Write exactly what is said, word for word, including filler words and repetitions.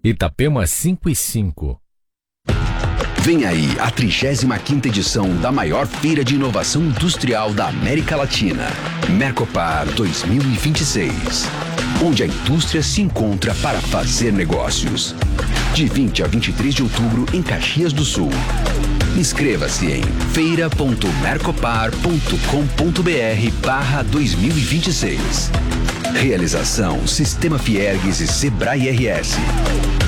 Itapema cinco e cinco. Vem aí a trigésima quinta edição da maior feira de inovação industrial da América Latina, Mercopar dois mil e vinte e seis, onde a indústria se encontra para fazer negócios. De vinte a vinte e três de outubro em Caxias do Sul. Inscreva-se em feira ponto mercopar ponto com ponto br barra dois mil e vinte e seis. Realização Sistema Fiergues e Sebrae R S.